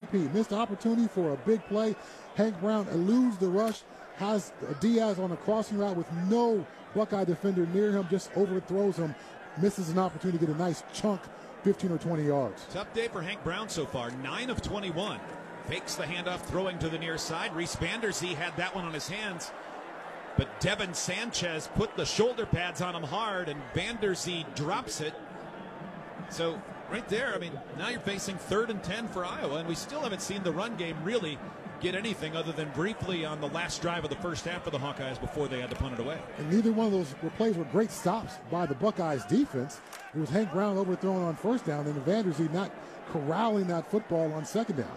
repeat. Missed opportunity for a big play. Hank Brown eludes the rush, has Diaz on a crossing route with no Buckeye defender near him, just overthrows him, misses an opportunity to get a nice chunk, 15 or 20 yards. Tough day for Hank Brown so far, 9 of 21. Fakes the handoff, throwing to the near side. Reese Vanderzee had that one on his hands, but Devin Sanchez put the shoulder pads on him hard, and Vanderzee drops it. So right there, I mean, now you're facing 3rd and 10 for Iowa, and we still haven't seen the run game really get anything other than briefly on the last drive of the first half for the Hawkeyes before they had to punt it away. And neither one of those plays were great stops by the Buckeyes defense. It was Hank Brown overthrown on first down and Vanderzee not corralling that football on second down.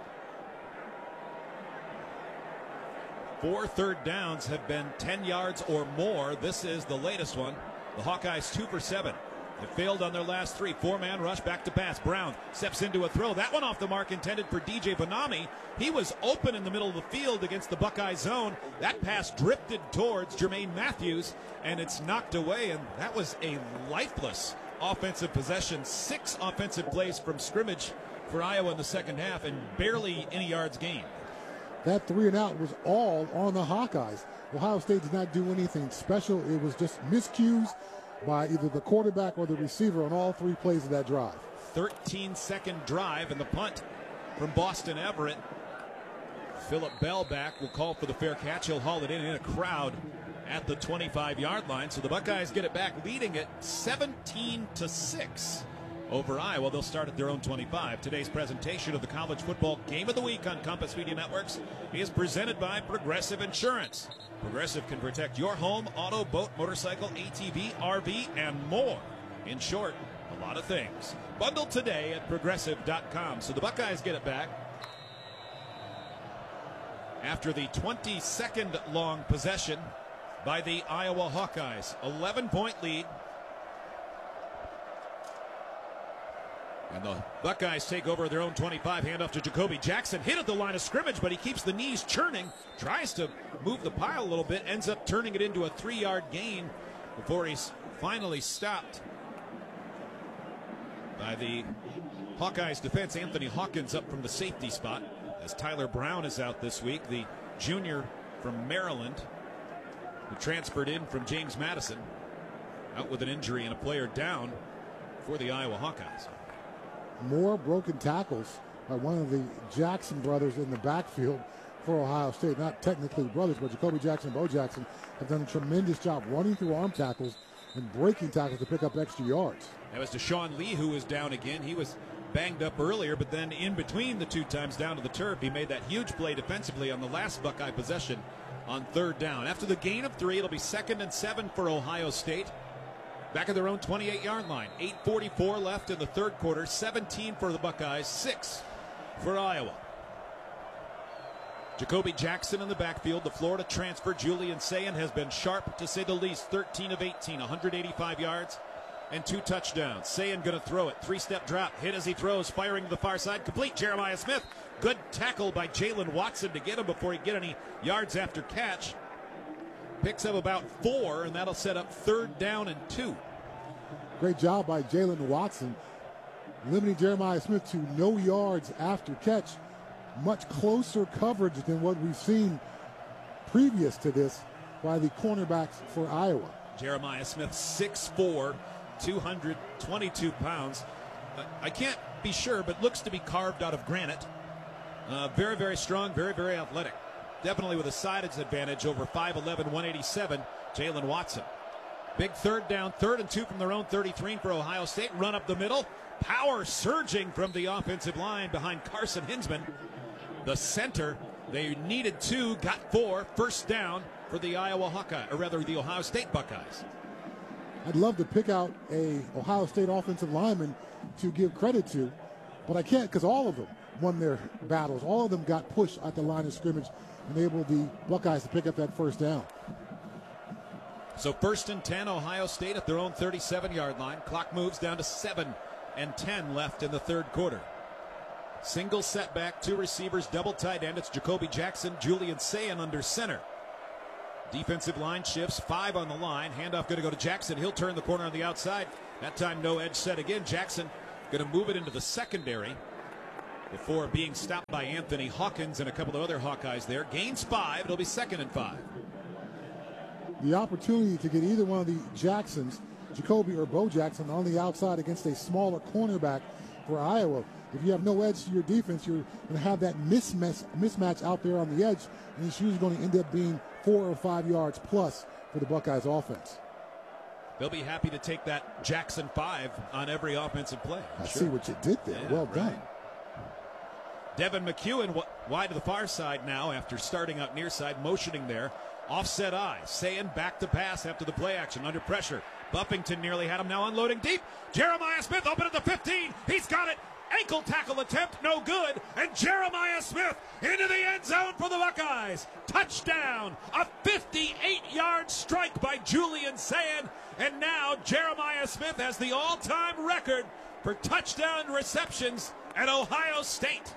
4 third downs have been 10 yards or more. This is the latest one. The Hawkeyes 2 for 7. They failed on their last 3. 4-man rush, back to pass. Brown steps into a throw. That one off the mark, intended for DJ Bonami. He was open in the middle of the field against the Buckeye zone. That pass drifted towards Jermaine Matthews, and it's knocked away, and that was a lifeless offensive possession. 6 offensive plays from scrimmage for Iowa in the second half, and barely any yards gained. That 3 and out was all on the Hawkeyes. Ohio State did not do anything special. It was just miscues by either the quarterback or the receiver on all 3 plays of that drive. 13-second drive, and the punt from Boston Everett. Philip Bell back will call for the fair catch. He'll haul it in a crowd at the 25-yard line. So the Buckeyes get it back, leading it 17-6 over Iowa. They'll start at their own 25. Today's presentation of the College Football Game of the Week on Compass Media Networks is presented by Progressive Insurance. Progressive can protect your home, auto, boat, motorcycle, ATV, RV, and more. In short, a lot of things. Bundle today at Progressive.com. So the Buckeyes get it back after the 22nd long possession by the Iowa Hawkeyes. 11-point lead. And the Buckeyes take over their own 25. Handoff to Jacoby Jackson. Hit at the line of scrimmage, but he keeps the knees churning. Tries to move the pile a little bit. Ends up turning it into a 3-yard gain before he's finally stopped by the Hawkeyes defense. Anthony Hawkins up from the safety spot as Tyler Brown is out this week. The junior from Maryland who transferred in from James Madison, out with an injury and a player down for the Iowa Hawkeyes. More broken tackles by one of the Jackson brothers in the backfield for Ohio State. Not technically brothers, but Jacoby Jackson and Bo Jackson have done a tremendous job running through arm tackles and breaking tackles to pick up extra yards. That was Deshaun Lee, who was down again. He was banged up earlier, but then in between the 2 times down to the turf, he made that huge play defensively on the last Buckeye possession on 3rd down. After the gain of 3, it'll be 2nd and 7 for Ohio State. Back at their own 28-yard line. 8:44 left in the 3rd quarter. 17 for the Buckeyes, 6 for Iowa. Jacoby Jackson in the backfield. The Florida transfer, Julian Sayin, has been sharp to say the least. 13 of 18, 185 yards and 2 touchdowns. Sayin going to throw it. 3-step drop. Hit as he throws, firing to the far side. Complete. Jeremiah Smith. Good tackle by Jalen Watson to get him before he get any yards after catch. Picks up about 4, and that'll set up 3rd down and 2. Great job by Jalen Watson, limiting Jeremiah Smith to no yards after catch. Much closer coverage than what we've seen previous to this by the cornerbacks for Iowa. Jeremiah Smith, 6'4", 222 pounds. I can't be sure, but looks to be carved out of granite. Very, very strong, very, very athletic. Definitely with a size advantage over 5'11", 187, Jalen Watson. Big 3rd down, 3rd and 2 from their own 33 for Ohio State. Run up the middle. Power surging from the offensive line behind Carson Hinsman. The center, they needed 2, got 4. 1st down for the Iowa Hawkeye, or rather the Ohio State Buckeyes. I'd love to pick out a Ohio State offensive lineman to give credit to, but I can't because all of them won their battles. All of them got pushed at the line of scrimmage, enabled the Buckeyes to pick up that 1st down. So 1st and 10, Ohio State at their own 37-yard line. Clock moves down to 7 and 10 left in the 3rd quarter. Single setback, 2 receivers, double tight end. It's Jacoby Jackson, Julian Sayin under center. Defensive line shifts, 5 on the line. Handoff going to go to Jackson. He'll turn the corner on the outside. That time no edge set again. Jackson going to move it into the secondary. before being stopped by Anthony Hawkins and a couple of other Hawkeyes there. Gains 5. It'll be 2nd and 5. The opportunity to get either one of the Jacksons, Jacoby or Bo Jackson, on the outside against a smaller cornerback for Iowa. If you have no edge to your defense, you're going to have that mismatch out there on the edge, and it's usually going to end up being 4 or 5 yards plus for the Buckeyes offense. They'll be happy to take that Jackson 5 on every offensive play. I see what you did there. Well done. Devin McEwen wide to the far side now after starting out near side, motioning there. Offset eye. Sayin back to pass after the play action under pressure. Buffington nearly had him, now unloading deep. Jeremiah Smith open at the 15. He's got it. Ankle tackle attempt, no good. And Jeremiah Smith into the end zone for the Buckeyes. Touchdown. A 58-yard strike by Julian Sayin. And now Jeremiah Smith has the all-time record for touchdown receptions at Ohio State.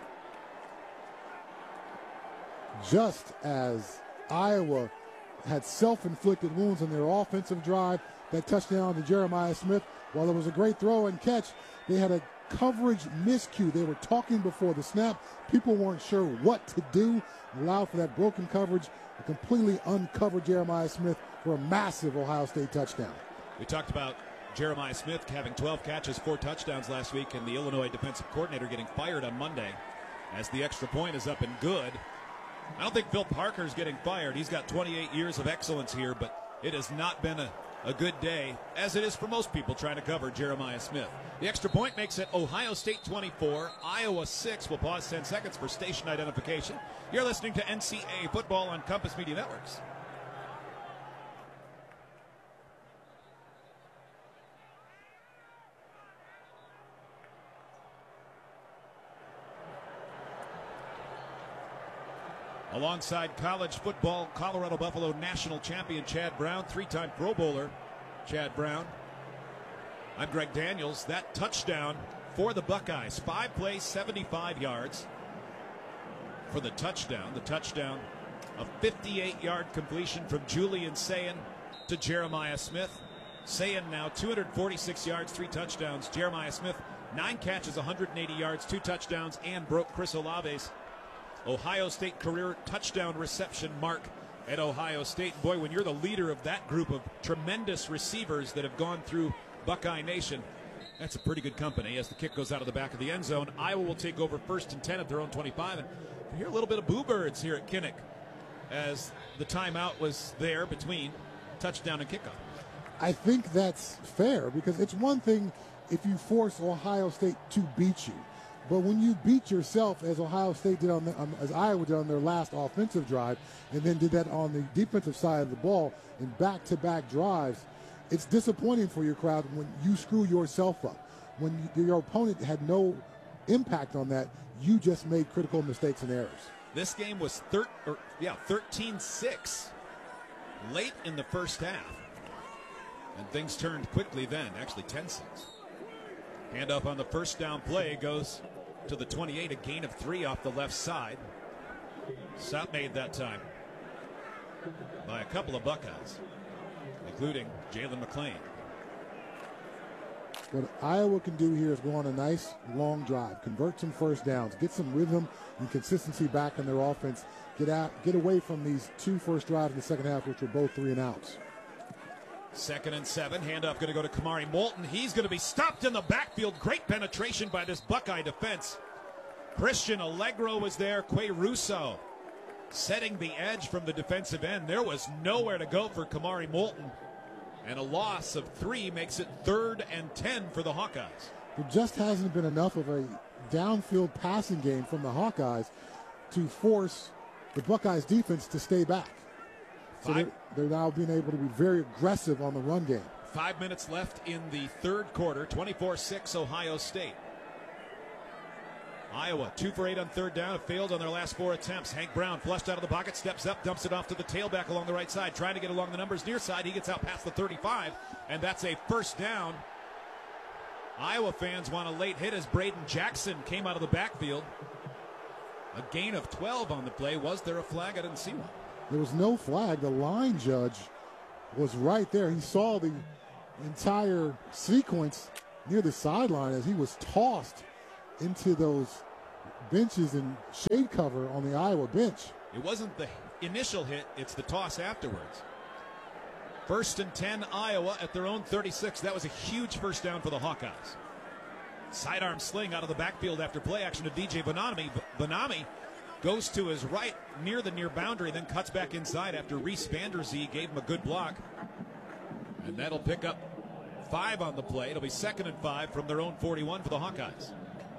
Just as Iowa had self-inflicted wounds on their offensive drive, that touchdown to Jeremiah Smith, while it was a great throw and catch, they had a coverage miscue. They were talking before the snap. People weren't sure what to do. Allowed for that broken coverage, a completely uncovered Jeremiah Smith for a massive Ohio State touchdown. We talked about Jeremiah Smith having 12 catches, 4 touchdowns last week, and the Illinois defensive coordinator getting fired on Monday as the extra point is up and good. I don't think Phil Parker's getting fired. He's got 28 years of excellence here, but it has not been a good day, as it is for most people trying to cover Jeremiah Smith. The extra point makes it Ohio State 24, Iowa 6. We'll pause 10 seconds for station identification. You're listening to NCAA Football on Compass Media Networks. Alongside college football, Colorado Buffalo national champion Chad Brown, 3-time Pro Bowler Chad Brown. I'm Greg Daniels. That touchdown for the Buckeyes. 5 plays, 75 yards for the touchdown. The touchdown, a 58-yard completion from Julian Sayin to Jeremiah Smith. Sayin now 246 yards, 3 touchdowns. Jeremiah Smith, 9 catches, 180 yards, 2 touchdowns, and broke Chris Olave's Ohio State career touchdown reception mark at Ohio State. Boy, when you're the leader of that group of tremendous receivers that have gone through Buckeye Nation, that's a pretty good company as the kick goes out of the back of the end zone. Iowa will take over 1st and 10 at their own 25. And you hear a little bit of boo birds here at Kinnick as the timeout was there between touchdown and kickoff. I think that's fair because it's one thing if you force Ohio State to beat you. But when you beat yourself, as Ohio State did as Iowa did on their last offensive drive, and then did that on the defensive side of the ball in back-to-back drives, it's disappointing for your crowd when you screw yourself up. When your opponent had no impact on that, you just made critical mistakes and errors. This game was 13-6 late in the first half, and things turned quickly then, actually 10-6. Handoff on the first down play goes to the 28, a gain of 3 off the left side. Stop made that time by a couple of Buckeyes, including Jalen McClain. What Iowa can do here is go on a nice long drive, convert some first downs, get some rhythm and consistency back in their offense, get away from these 2 first drives in the second half, which were both 3 and outs. 2nd and 7. Handoff going to go to Kamari Moulton. He's going to be stopped in the backfield. Great penetration by this Buckeye defense. Christian Allegro was there. Quay Russo setting the edge from the defensive end. There was nowhere to go for Kamari Moulton. And a loss of 3 makes it 3rd and 10 for the Hawkeyes. There just hasn't been enough of a downfield passing game from the Hawkeyes to force the Buckeyes defense to stay back. So they're now being able to be very aggressive on the run game. 5 minutes left in the 3rd quarter. 24-6 Ohio State. Iowa 2 for 8 on 3rd down. Have failed on their last 4 attempts. Hank Brown flushed out of the pocket, steps up, dumps it off to the tailback along the right side, trying to get along the numbers near side. He gets out past the 35, and that's a 1st down. Iowa fans want a late hit as Braden Jackson came out of the backfield. A gain of 12 on the play. Was there a flag? I didn't see one. There was no flag. The line judge was right there. He saw the entire sequence near the sideline as he was tossed into those benches and shade cover on the Iowa bench. It wasn't the initial hit, it's the toss afterwards. 1st and 10, Iowa at their own 36. That was a huge first down for the Hawkeyes. Sidearm sling out of the backfield after play action to DJ Bonami. Bonami goes to his right near the near boundary, then cuts back inside after Reese Vanderzee gave him a good block. And that'll pick up 5 on the play. It'll be 2nd and 5 from their own 41 for the Hawkeyes.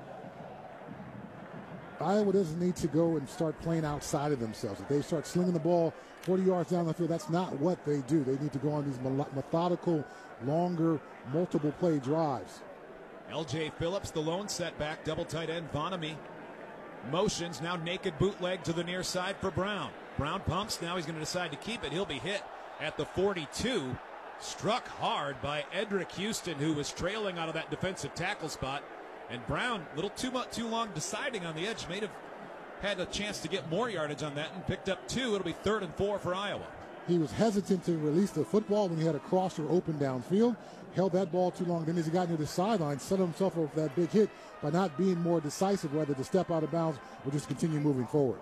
Iowa doesn't need to go and start playing outside of themselves. If they start slinging the ball 40 yards down the field, that's not what they do. They need to go on these methodical, longer, multiple play drives. L.J. Phillips, the lone setback, double tight end Bonami. Motions, now naked bootleg to the near side for Brown. Brown pumps, now he's going to decide to keep it. He'll be hit at the 42. Struck hard by Edric Houston, who was trailing out of that defensive tackle spot. And Brown, a little too long deciding on the edge, may have had a chance to get more yardage on that and picked up 2. It'll be 3rd and 4 for Iowa. He was hesitant to release the football when he had a crosser open downfield. Held that ball too long. Then as he got near the sideline, set himself up for that big hit by not being more decisive, whether to step out of bounds or just continue moving forward.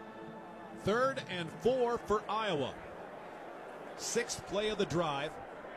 3rd and 4 for Iowa. 6th play of the drive.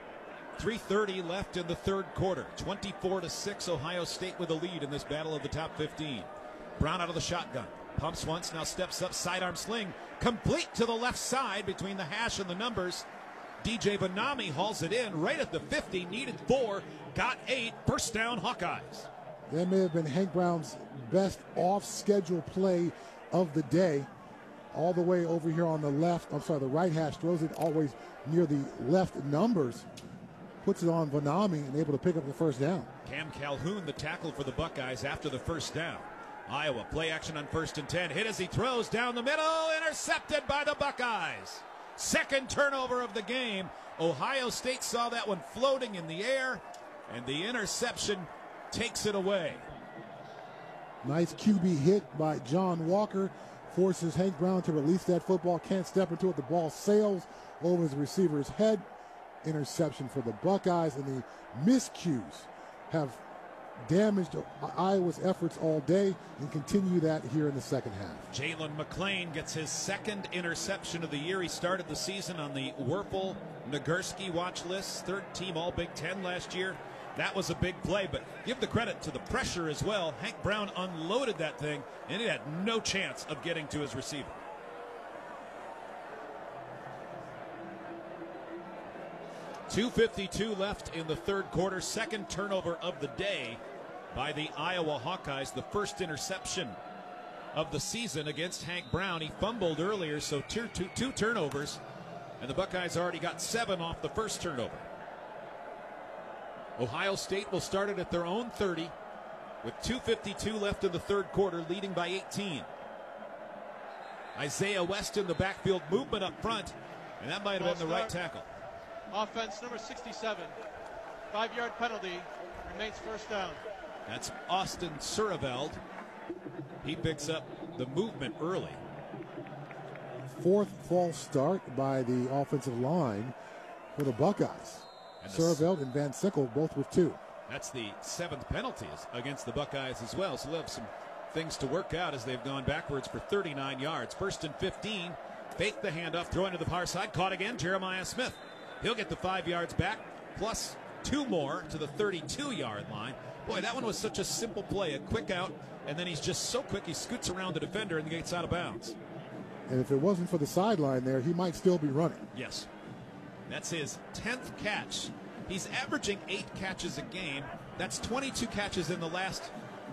3:30 left in the 3rd quarter. 24-6, Ohio State with a lead in this battle of the top 15. Brown out of the shotgun. Pumps once, now steps up, sidearm sling. Complete to the left side between the hash and the numbers. DJ Bonami hauls it in right at the 50, needed 4, got 8, first down Hawkeyes. That may have been Hank Brown's best off-schedule play of the day. All the way over here on the left, the right hash, throws it always near the left numbers. Puts it on Bonami and able to pick up the first down. Cam Calhoun, the tackle for the Buckeyes after the first down. Iowa play action on 1st and 10. Hit as he throws down the middle. Intercepted by the Buckeyes. 2nd turnover of the game. Ohio State saw that one floating in the air, and the interception takes it away. Nice QB hit by John Walker. Forces Hank Brown to release that football. Can't step into it. The ball sails over his receiver's head. Interception for the Buckeyes, and the miscues have damaged Iowa's efforts all day and continue that here in the second half. Jalen McClain gets his 2nd interception of the year. He started the season on the Werfel Nagurski watch list, 3rd team All Big Ten last year. That was a big play, but give the credit to the pressure as well. Hank Brown unloaded that thing, and it had no chance of getting to his receiver. .252 left in the 3rd quarter. 2nd turnover of the day by the Iowa Hawkeyes. The first interception of the season against Hank Brown. He fumbled earlier, so two turnovers. And the Buckeyes already got 7 off the first turnover. Ohio State will start it at their own 30 with 2:52 left in the 3rd quarter, leading by 18. Isaiah West in the backfield, movement up front, and that might have been the right tackle. Offense number 67. 5-yard penalty. Remains first down. That's Austin Sureveld. He picks up the movement early. 4th false start by the offensive line for the Buckeyes. Sureveld and Van Sickle both with 2. That's the 7th penalty against the Buckeyes as well. So they'll have some things to work out as they've gone backwards for 39 yards. 1st and 15. Fake the handoff, throwing to the far side. Caught again, Jeremiah Smith. He'll get the 5 yards back, plus 2 more to the 32-yard line. Boy, that one was such a simple play, a quick out, and then he's just so quick he scoots around the defender and gets out of bounds. And if it wasn't for the sideline there, he might still be running. Yes. That's his 10th catch. He's averaging 8 catches a game. That's 22 catches in the last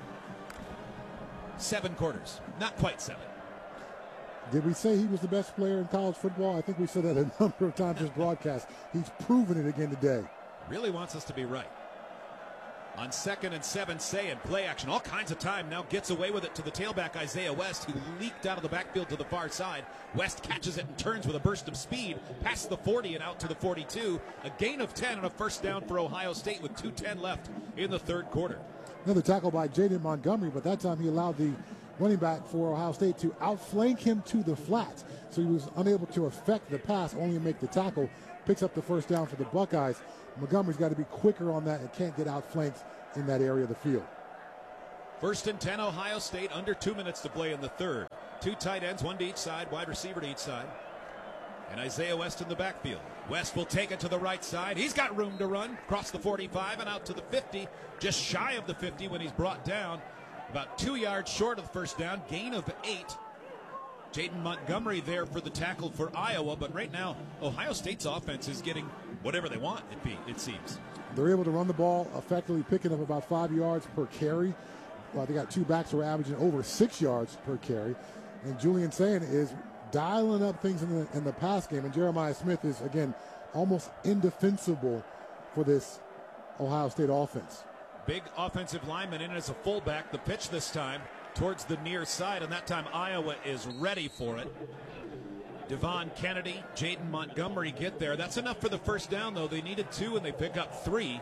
7 quarters. Not quite 7. Did we say he was the best player in college football? I think we said that a number of times this broadcast. He's proven it again today. Really wants us to be right. On 2nd and 7, Sayin, play action, all kinds of time, now gets away with it to the tailback Isaiah West, who leaked out of the backfield to the far side. West catches it and turns with a burst of speed past the 40 and out to the 42. A gain of 10 and a first down for Ohio State with 2:10 left in the 3rd quarter. Another tackle by Jaden Montgomery, but that time he allowed the running back for Ohio State to outflank him to the flat. So he was unable to affect the pass, only make the tackle. Picks up the first down for the Buckeyes. Montgomery's got to be quicker on that and can't get outflanked in that area of the field. First and 10, Ohio State, under 2 minutes to play in the third. Two tight ends, one to each side, wide receiver to each side. And Isaiah West in the backfield. West will take it to the right side. He's got room to run, across the 45 and out to the 50, just shy of the 50 when he's brought down. About 2 yards short of the first down, gain of 8. Jaden Montgomery there for the tackle for Iowa, but right now Ohio State's offense is getting whatever they want, it seems. They're able to run the ball effectively, picking up about 5 yards per carry. They got two backs who are averaging over 6 yards per carry. And Julian Sayin is dialing up things in the pass game. And Jeremiah Smith is, again, almost indefensible for this Ohio State offense. Big offensive lineman in as a fullback. The pitch this time towards the near side, and that time Iowa is ready for it. Devon Kennedy, Jaden Montgomery get there. That's enough for the first down, though. They needed 2, and they pick up 3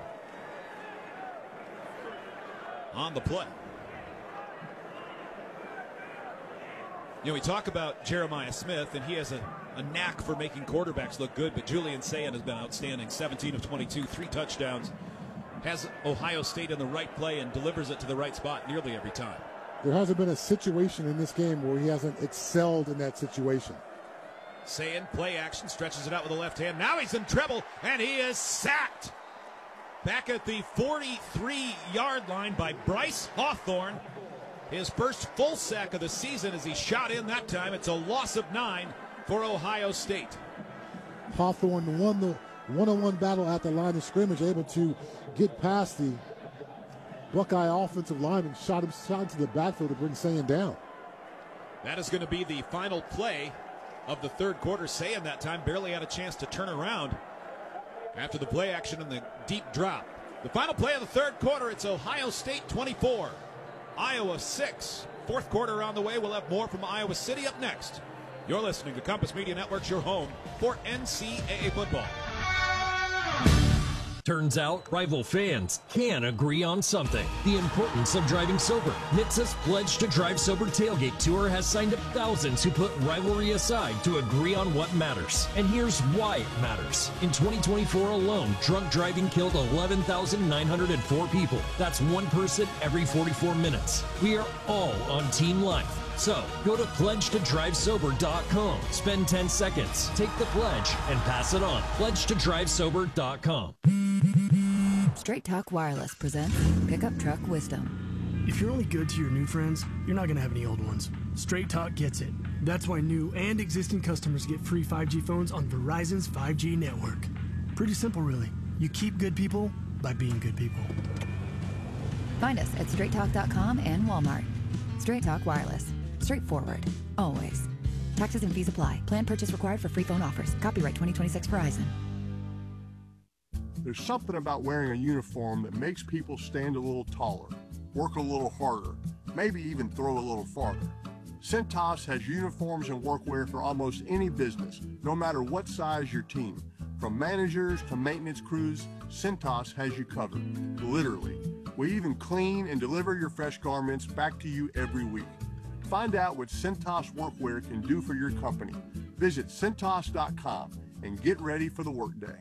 on the play. You know, we talk about Jeremiah Smith, and he has a knack for making quarterbacks look good, but Julian Sayin has been outstanding. 17 of 22, 3 touchdowns. Has Ohio State in the right play and delivers it to the right spot nearly every time. There hasn't been a situation in this game where he hasn't excelled in that situation. Sayin, play action, stretches it out with the left hand. Now he's in trouble, and he is sacked. Back at the 43-yard line by Bryce Hawthorne. His first full sack of the season as he shot in that time. It's a loss of 9 for Ohio State. Hawthorne won the one-on-one battle at the line of scrimmage, able to get past the Buckeye offensive line and shot into the backfield to bring Sayin down. That is going to be the final play of the third quarter. Sayin that time barely had a chance to turn around after the play action and the deep drop. The final play of the third quarter, it's Ohio State 24, Iowa 6. Fourth quarter on the way. We'll have more from Iowa City up next. You're listening to Compass Media Network's your home for NCAA football. Turns out, rival fans can agree on something. The importance of driving sober. NHTSA's Pledge to Drive Sober Tailgate Tour has signed up thousands who put rivalry aside to agree on what matters. And here's why it matters. In 2024 alone, drunk driving killed 11,904 people. That's one person every 44 minutes. We are all on Team Life. So, go to pledgetodrivesober.com. Spend 10 seconds, take the pledge, and pass it on. Pledgetodrivesober.com. Straight Talk Wireless presents Pickup Truck Wisdom. If you're only good to your new friends, you're not going to have any old ones. Straight Talk gets it. That's why new and existing customers get free 5G phones on Verizon's 5G network. Pretty simple, really. You keep good people by being good people. Find us at straighttalk.com and Walmart. Straight Talk Wireless. Straightforward. Always. Taxes and fees apply. Plan purchase required for free phone offers. Copyright 2026 Verizon. There's something about wearing a uniform that makes people stand a little taller, work a little harder, maybe even throw a little farther. Cintas has uniforms and workwear for almost any business, no matter what size your team. From managers to maintenance crews, Cintas has you covered, literally. We even clean and deliver your fresh garments back to you every week. Find out what Cintas workwear can do for your company. Visit Cintas.com and get ready for the workday.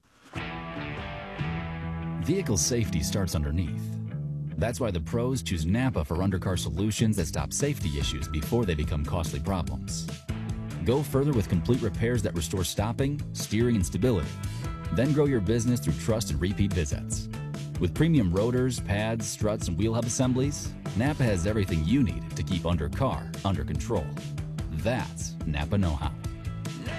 Vehicle safety starts underneath. That's why the pros choose Napa for undercar solutions that stop safety issues before they become costly problems. Go further with complete repairs that restore stopping, steering, and stability. Then grow your business through trust and repeat visits. With premium rotors, pads, struts, and wheel hub assemblies, Napa has everything you need to keep undercar under control. That's Napa know-how.